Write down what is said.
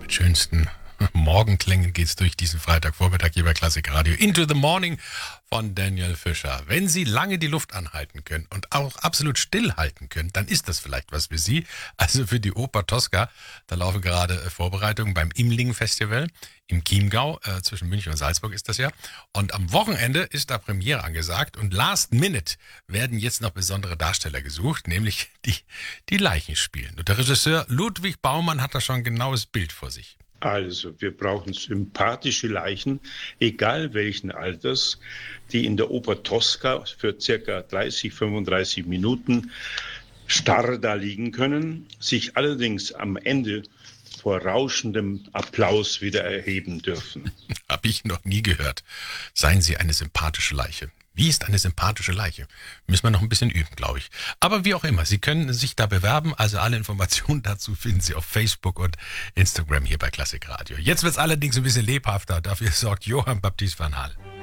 Mit schönsten Morgenklängen geht's durch diesen Freitagvormittag hier bei Klassik Radio. Into the Morning von Daniel Fischer. Wenn Sie lange die Luft anhalten können und auch absolut stillhalten können, dann ist das vielleicht was für Sie. Also für die Oper Tosca, da laufen gerade Vorbereitungen beim Imling-Festival im Chiemgau, zwischen München und Salzburg ist das ja. Und am Wochenende ist da Premiere angesagt und last minute werden jetzt noch besondere Darsteller gesucht, nämlich die Leichen spielen. Und der Regisseur Ludwig Baumann hat da schon ein genaues Bild vor sich. Also, wir brauchen sympathische Leichen, egal welchen Alters, die in der Oper Tosca für circa 30, 35 Minuten starr da liegen können, sich allerdings am Ende vor rauschendem Applaus wieder erheben dürfen. Hab ich noch nie gehört. Seien Sie eine sympathische Leiche. Wie ist eine sympathische Leiche? Müssen wir noch ein bisschen üben, glaube ich. Aber wie auch immer, Sie können sich da bewerben. Also alle Informationen dazu finden Sie auf Facebook und Instagram hier bei Klassik Radio. Jetzt wird es allerdings ein bisschen lebhafter. Dafür sorgt Johann Baptist van Hal.